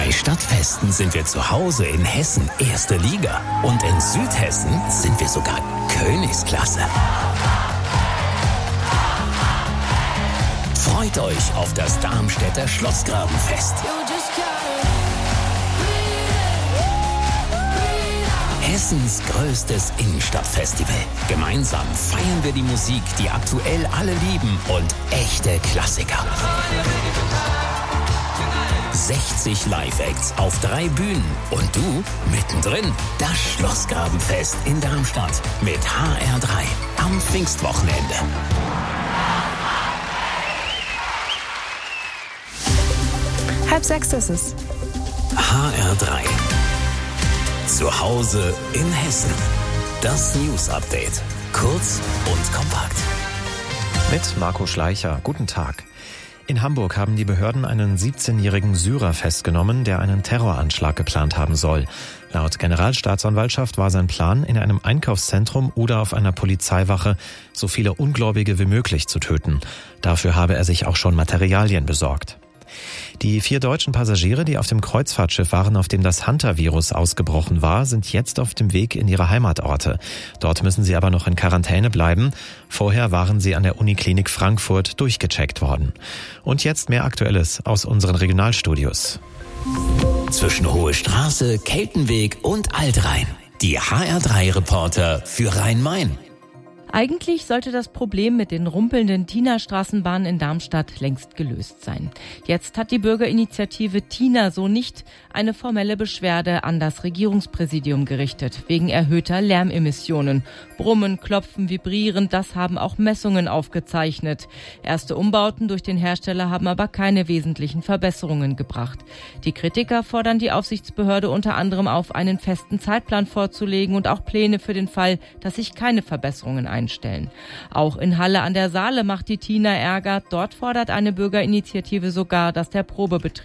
Bei Stadtfesten sind wir zu Hause in Hessen erste Liga. Und in Südhessen sind wir sogar Königsklasse. Freut euch auf das Darmstädter Schlossgrabenfest. Hessens größtes Innenstadtfestival. Gemeinsam feiern wir die Musik, die aktuell alle lieben und echte Klassiker. 60 Live-Acts auf 3 Bühnen und du mittendrin. Das Schlossgrabenfest in Darmstadt mit HR3 am Pfingstwochenende. Halb 6 ist es. HR3. Zu Hause in Hessen. Das News-Update. Kurz und kompakt. Mit Marco Schleicher. Guten Tag. In Hamburg haben die Behörden einen 17-jährigen Syrer festgenommen, der einen Terroranschlag geplant haben soll. Laut Generalstaatsanwaltschaft war sein Plan, in einem Einkaufszentrum oder auf einer Polizeiwache so viele Ungläubige wie möglich zu töten. Dafür habe er sich auch schon Materialien besorgt. Die 4 deutschen Passagiere, die auf dem Kreuzfahrtschiff waren, auf dem das Hunter-Virus ausgebrochen war, sind jetzt auf dem Weg in ihre Heimatorte. Dort müssen sie aber noch in Quarantäne bleiben. Vorher waren sie an der Uniklinik Frankfurt durchgecheckt worden. Und jetzt mehr Aktuelles aus unseren Regionalstudios. Zwischen Hohe Straße, Keltenweg und Altrhein. Die HR3-Reporter für Rhein-Main. Eigentlich sollte das Problem mit den rumpelnden TINA-Straßenbahnen in Darmstadt längst gelöst sein. Jetzt hat die Bürgerinitiative TINA so nicht eine formelle Beschwerde an das Regierungspräsidium gerichtet, wegen erhöhter Lärmemissionen. Brummen, Klopfen, Vibrieren, das haben auch Messungen aufgezeichnet. Erste Umbauten durch den Hersteller haben aber keine wesentlichen Verbesserungen gebracht. Die Kritiker fordern die Aufsichtsbehörde unter anderem auf, einen festen Zeitplan vorzulegen und auch Pläne für den Fall, dass sich keine Verbesserungen einstellen. Auch in Halle an der Saale macht die TINA Ärger. Dort fordert eine Bürgerinitiative sogar, dass der Probebetrieb